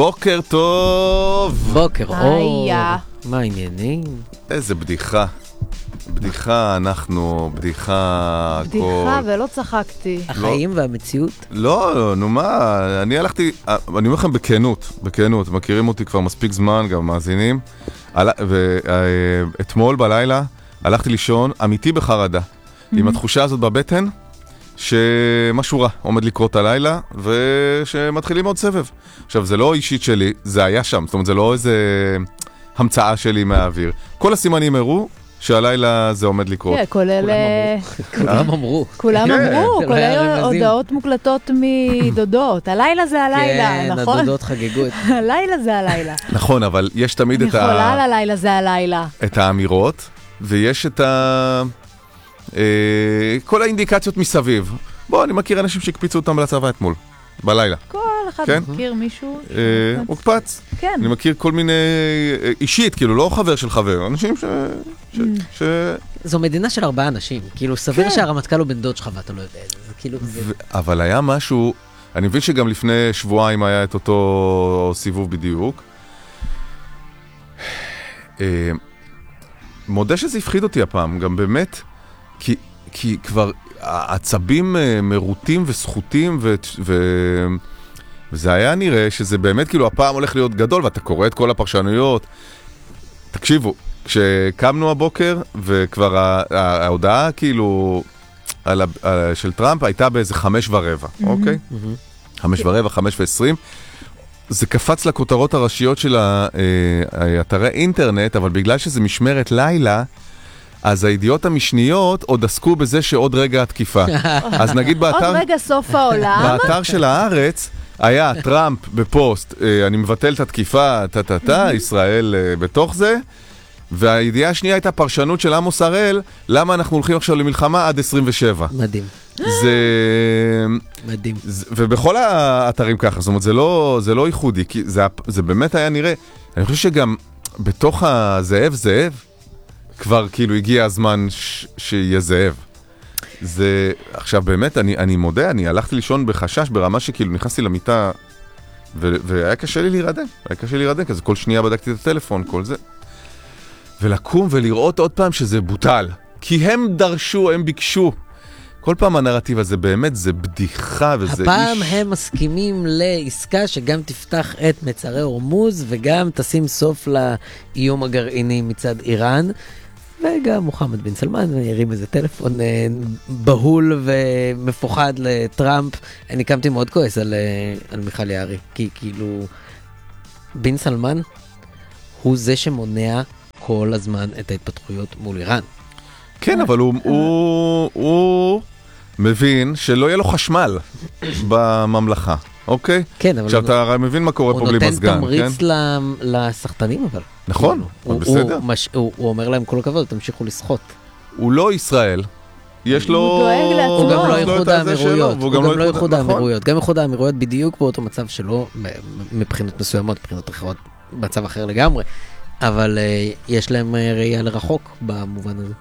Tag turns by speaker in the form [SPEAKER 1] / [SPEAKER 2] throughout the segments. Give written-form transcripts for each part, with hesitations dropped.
[SPEAKER 1] בוקר טוב.
[SPEAKER 2] בוקר אור.
[SPEAKER 3] היה.
[SPEAKER 2] מה העניינים?
[SPEAKER 1] איזה בדיחה. בדיחה, בדיחה
[SPEAKER 3] ולא צחקתי.
[SPEAKER 2] החיים והמציאות?
[SPEAKER 1] לא, נו מה, אני הלכתי, אני אומר לכם בכנות, מכירים אותי כבר מספיק זמן, גם מאזינים, ואתמול בלילה הלכתי לישון אמיתי בחרדה, עם התחושה הזאת בבטן, שמשהו רע עומד לקרות הלילה, ושמתחילים עוד סבב. עכשיו, זה לא אישית שלי, זה היה שם, זאת אומרת, זה לא איזה המצאה שלי מהאוויר. כל הסימנים הראו שהלילה זה עומד לקרות.
[SPEAKER 3] כן, כולל...
[SPEAKER 2] כולם אמרו.
[SPEAKER 3] כולם אמרו, כולל הודעות מוקלטות מדודות. הלילה זה הלילה, נכון?
[SPEAKER 2] כן, הדודות חגגו את...
[SPEAKER 3] הלילה זה הלילה.
[SPEAKER 1] נכון, אבל יש תמיד את ה...
[SPEAKER 3] מחולה על הלילה זה הלילה.
[SPEAKER 1] את האמירות, ויש את ה... כל האינדיקציות מסביב. בוא, אני מכיר אנשים שהקפיצו אותם לצבא אתמול, בלילה.
[SPEAKER 3] כל אחד מכיר מישהו.
[SPEAKER 1] מוקפץ.
[SPEAKER 3] כן.
[SPEAKER 1] אני מכיר כל מיני אישית, כאילו לא חבר של חבר, אנשים ש...
[SPEAKER 2] זו מדינה של 4 אנשים, כאילו סביר שהרמטכ"ל הוא בן דוד שלך ואתה לא יודע את זה, כאילו...
[SPEAKER 1] אבל היה משהו, אני מבין שגם לפני שבועיים היה את אותו סיבוב בדיוק. מודה שזה הפחיד אותי הפעם, גם באמת, כי כבר העצבים מרוטים וסחוטים וזה היה נראה שזה באמת כאילו הפעם הולך להיות גדול, ואתה קורא את כל הפרשנויות. תקשיבו, כשקמנו הבוקר וכבר ההודעה כאילו של טראמפ הייתה באיזה 5:15, אוקיי? 5:15, 5:20. זה קפץ לכותרות הראשיות של אתרי אינטרנט, אבל בגלל שזה משמרת לילה, אז הידיעות המשניות עוד עסקו בזה שעוד רגע התקיפה. אז נגיד באתר...
[SPEAKER 3] עוד רגע סוף העולם.
[SPEAKER 1] באתר של הארץ היה טראמפ בפוסט, אני מבטל את התקיפה, ישראל בתוך זה, והידיעה השנייה הייתה פרשנות של עמוס הראל, למה אנחנו הולכים עכשיו למלחמה עד 27.
[SPEAKER 2] מדהים.
[SPEAKER 1] זה...
[SPEAKER 2] מדהים.
[SPEAKER 1] ובכל האתרים ככה, זאת אומרת, זה לא ייחודי, כי זה באמת היה נראה, אני חושב שגם בתוך הזאב, כבר כאילו הגיע הזמן שיהיה זאב. זה, עכשיו באמת, אני מודה, אני הלכתי לישון בחשש ברמה שכאילו נכנסתי למיטה, והיה קשה לי להירדם, כי כל שנייה בדקתי את הטלפון, כל זה. ולקום ולראות עוד פעם שזה בוטל. כי הם דרשו, הם ביקשו. כל פעם הנרטיב הזה באמת, זה בדיחה וזה
[SPEAKER 2] הפעם הם מסכימים לעסקה שגם תפתח את מצרי הורמוז, וגם תשים סוף לאיום הגרעיני מצד איראן. וגם מוחמד בן סלמן ירים איזה טלפון בהול ומפוחד לטראמפ. אני קמתי מאוד כועס על מיכל יערי, כי כאילו בן סלמן הוא זה שמונע כל הזמן את ההתפתחויות מול איראן.
[SPEAKER 1] כן, אבל הוא מבין שלא יהיה לו חשמל בממלכה, אוקיי?
[SPEAKER 2] כן, אבל...
[SPEAKER 1] עכשיו, אתה מבין מה קורה פה בלי מזגן, כן?
[SPEAKER 2] הוא נותן תמריץ לסחטנים, אבל.
[SPEAKER 1] נכון, אבל בסדר.
[SPEAKER 2] הוא אומר להם כל הכבוד, תמשיכו לשחות.
[SPEAKER 1] הוא לא ישראל. יש לו...
[SPEAKER 3] הוא דואג לעצמו.
[SPEAKER 2] הוא גם לא איחוד האמירויות.
[SPEAKER 1] הוא גם לא איחוד
[SPEAKER 2] האמירויות. גם איחוד האמירויות בדיוק באותו מצב שלו, מבחינות מסוימות, מבחינות אחרות, מצב אחר לגמרי. אבל יש להם ראייה לרחוק במובן הזה.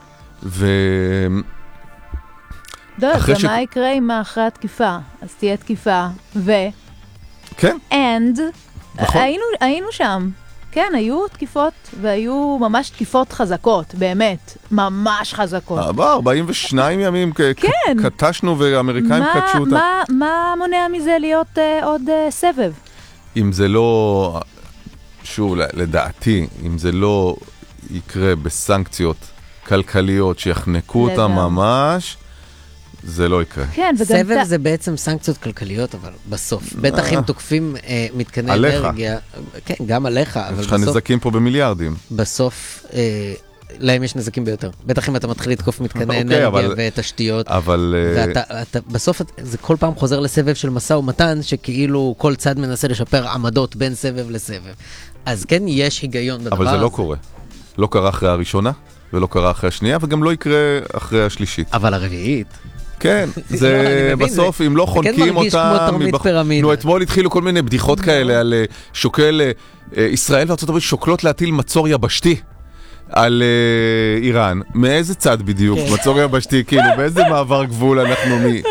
[SPEAKER 3] דרך, מה יקרה עם אחרי התקיפה? אז תהיה תקיפה,
[SPEAKER 1] כן.
[SPEAKER 3] נכון. היינו שם. כן, היו תקיפות, והיו ממש תקיפות חזקות, באמת. ממש חזקות.
[SPEAKER 1] 42 ימים קטשנו ואמריקאים קטשו אותה.
[SPEAKER 3] מה מונע מזה להיות עוד סבב?
[SPEAKER 1] אם זה לא... שוב, לדעתי, אם זה לא יקרה בסנקציות כלכליות שיחנקו אותה ממש, זה לא יקרה.
[SPEAKER 3] כן,
[SPEAKER 2] סבב זה בעצם סנקציות כלכליות, אבל בסוף. בטח אם תוקפים מתקני אנרגיה. כן, גם עליך, אבל בסוף...
[SPEAKER 1] יש לך נזקים פה במיליארדים.
[SPEAKER 2] בסוף, להם יש נזקים ביותר. בטח אם אתה מתחיל לתקוף מתקני אנרגיה ותשתיות.
[SPEAKER 1] אבל...
[SPEAKER 2] בסוף זה כל פעם חוזר לסבב של משא ומתן, שכאילו כל צד מנסה לשפר עמדות בין סבב לסבב. אז כן, יש היגיון בדבר הזה.
[SPEAKER 1] אבל זה לא קורה. לא קרה אחרי הראשונה, ולא קרה אחרי השנייה, וגם לא יקרה אחרי השלישית.
[SPEAKER 2] אבל הרביעית...
[SPEAKER 1] כן, זה בסוף, אם לא חונקים אותם... נו, אתמול התחילו כל מיני בדיחות כאלה על שוקל... ישראל וארצות הברית שוקלות להטיל מצור יבשתי על איראן. מאיזה צד בדיוק? מצור יבשתי, כאילו, באיזה מעבר גבול אנחנו
[SPEAKER 3] ריקי, מה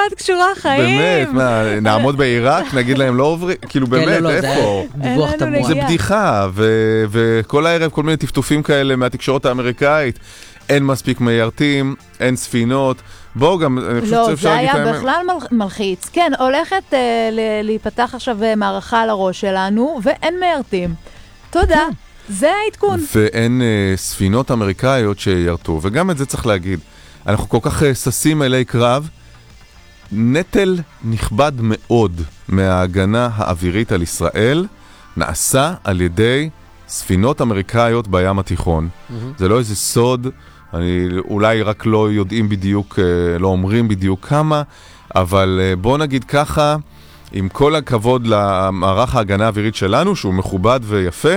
[SPEAKER 3] את קשורה חיים?
[SPEAKER 1] באמת, מה, נעמוד בעיראק, נגיד להם לא עוברים, כאילו באמת,
[SPEAKER 2] לא, זה
[SPEAKER 1] איפה?
[SPEAKER 2] דיווח
[SPEAKER 3] אין לנו
[SPEAKER 2] תמוה.
[SPEAKER 1] זה
[SPEAKER 3] נגיעה.
[SPEAKER 1] בדיחה, וכל הערב כל מיני טפטופים כאלה מהתקשורת האמריקאית, אין מספיק מיירטים, אין ספינות, בואו גם, אני חושב
[SPEAKER 3] לא,
[SPEAKER 1] שאפשר
[SPEAKER 3] זה
[SPEAKER 1] להגיד את
[SPEAKER 3] היה
[SPEAKER 1] האמת.
[SPEAKER 3] בכלל מלחיץ. כן, הולכת להיפתח עכשיו מערכה על הראש שלנו, ואין מיירטים. תודה, זה העדכון.
[SPEAKER 1] ואין ספינות אמריקאיות שירתו, וגם את זה צריך להגיד. אנחנו כל כך ססים אלי קרב, נטל נכבד מאוד מההגנה האווירית על ישראל, נעשה על ידי ספינות אמריקאיות בים התיכון. זה לא איזה סוד, אולי רק לא יודעים בדיוק, לא אומרים בדיוק כמה, אבל בוא נגיד ככה, עם כל הכבוד למערך ההגנה האווירית שלנו, שהוא מכובד ויפה,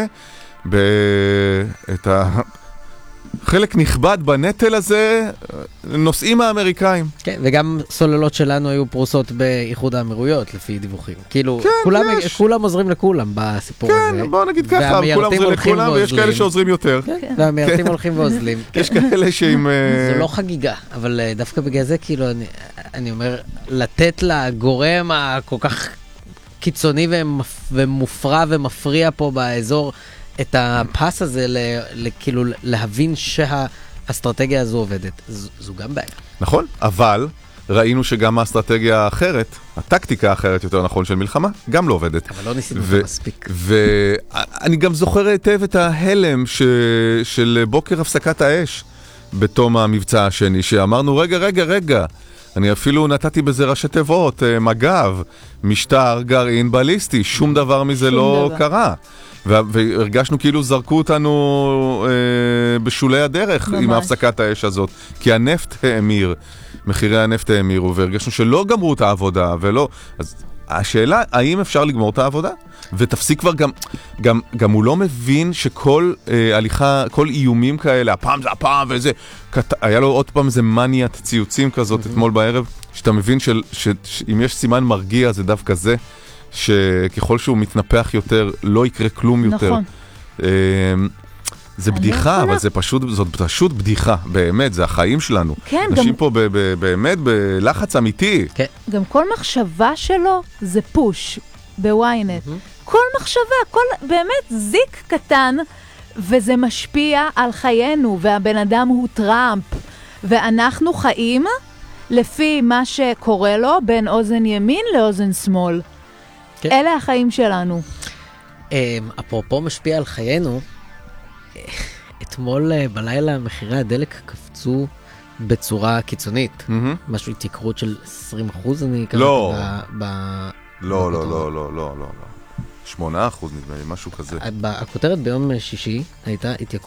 [SPEAKER 1] חלק נכבד בנטל הזה, נוסעים האמריקאים.
[SPEAKER 2] כן, וגם סוללות שלנו היו פרוסות באיחוד האמירויות, לפי דיווחים. כאילו,
[SPEAKER 1] כן, יש.
[SPEAKER 2] כולם עוזרים לכולם בסיפור הזה.
[SPEAKER 1] כן, בוא נגיד ככה,
[SPEAKER 2] והמיירטים
[SPEAKER 1] כולם עוזרים
[SPEAKER 2] הולכים
[SPEAKER 1] לכולם, ויש כאלה
[SPEAKER 2] ואוזלים.
[SPEAKER 1] שעוזרים יותר.
[SPEAKER 2] כן, והמיירטים הולכים ואוזלים.
[SPEAKER 1] יש כאלה שעם...
[SPEAKER 2] זו לא חגיגה, אבל דווקא בגלל זה, כאילו, אני אומר, לתת לגורם הכל כך קיצוני ומופרע ומפריע פה באזור, את הפס הזה, כאילו, להבין שהאסטרטגיה הזו עובדת. זו גם בעיה.
[SPEAKER 1] נכון, אבל ראינו שגם האסטרטגיה האחרת, הטקטיקה האחרת יותר נכון של מלחמה, גם לא עובדת.
[SPEAKER 2] אבל לא ניסינו אותה מספיק.
[SPEAKER 1] ואני גם זוכר היטב את ההלם של בוקר הפסקת האש בתום המבצע השני, שאמרנו, רגע, אני אפילו נתתי בזה ראשי תיבות, מג"ב, משטר גרעין בליסטי, שום דבר מזה לא קרה. והרגשנו כאילו זרקו אותנו בשולי הדרך עם הפסקת האש הזאת, כי הנפט האמיר, מחירי הנפט האמירו, והרגשנו שלא גמרו את העבודה, ולא... אז השאלה, האם אפשר לגמור את העבודה? ותפסיק כבר גם הוא לא מבין שכל הליכה, כל איומים כאלה, הפעם זה הפעם וזה, היה לו עוד פעם איזה מניית ציוצים כזאת אתמול בערב, שאתה מבין שאם יש סימן מרגיע זה דווקא זה, שככל שהוא מתנפח יותר, לא יקרה כלום יותר.
[SPEAKER 3] נכון.
[SPEAKER 1] זה בדיחה, אבל זאת פשוט בדיחה, באמת, זה החיים שלנו.
[SPEAKER 3] כן,
[SPEAKER 1] אנשים פה באמת בלחץ אמיתי.
[SPEAKER 2] כן.
[SPEAKER 3] גם כל מחשבה שלו זה פוש בוויינט. כל מחשבה, באמת זיק קטן, וזה משפיע על חיינו, והבן אדם הוא טראמפ, ואנחנו חיים לפי מה שקורה לו בין אוזן ימין לאוזן שמאל.
[SPEAKER 2] כן.
[SPEAKER 3] אלה החיים שלנו.
[SPEAKER 2] אפרופו משפיע על חיינו, אתמול בלילה מחירי הדלק קפצו בצורה קיצונית. משהו התייקרות של 20%, אני
[SPEAKER 1] לא.
[SPEAKER 2] קראתי
[SPEAKER 1] לא. 8% נדמה לי, משהו כזה.
[SPEAKER 2] הכותרת ביום שישי הייתה